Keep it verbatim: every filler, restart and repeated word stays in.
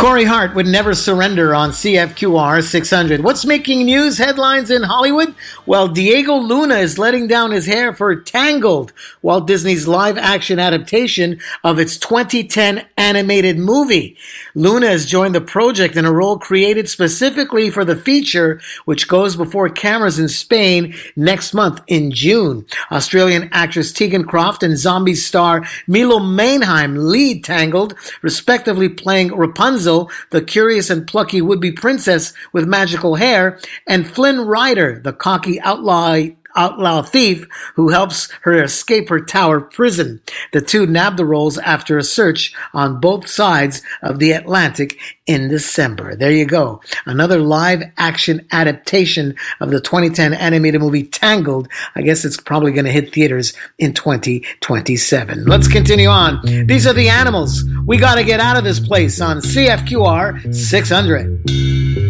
Corey Hart would never surrender on C F Q R six hundred. What's making news headlines in Hollywood? Well, Diego Luna is letting down his hair for Tangled, Walt Disney's live-action adaptation of its twenty ten animated movie. Luna has joined the project in a role created specifically for the feature, which goes before cameras in Spain next month in June. Australian actress Tegan Croft and zombie star Milo Mannheim lead Tangled, respectively playing Rapunzel, the curious and plucky would-be princess with magical hair, and Flynn Rider, the cocky outlaw outlaw thief who helps her escape her tower prison. The two nabbed the roles after a search on both sides of the Atlantic in December. There you go. Another live-action adaptation of the twenty ten animated movie Tangled. I guess it's probably going to hit theaters in twenty twenty-seven. Let's continue on. These are the Animals. We got to get out of this place on C F Q R six hundred.